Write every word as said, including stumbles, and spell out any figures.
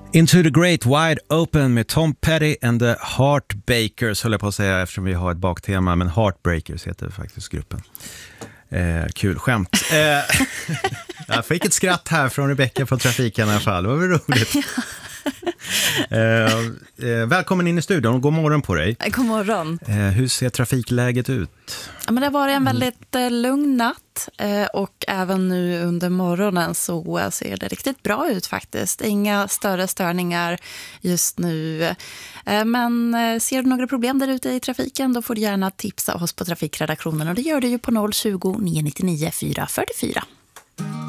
Into the Great Wide Open med Tom Petty and the Heartbreakers, höll jag på att säga eftersom vi har ett baktema, men Heartbreakers heter faktiskt gruppen. Eh, kul skämt. Eh, jag fick ett skratt här från Rebecca från trafiken i alla fall, det var väl roligt. Eh, eh, välkommen in i studion och god morgon på dig. God morgon. Eh, hur ser trafikläget ut? Ja, men det var en väldigt eh, lugn natt eh, och även nu under morgonen så eh, ser det riktigt bra ut faktiskt. Inga större störningar just nu. Eh, men eh, ser du några problem där ute i trafiken, då får du gärna tipsa oss på trafikredaktionen, och det gör du ju på noll tjugo, nio nio nio, fyra fyra fyra.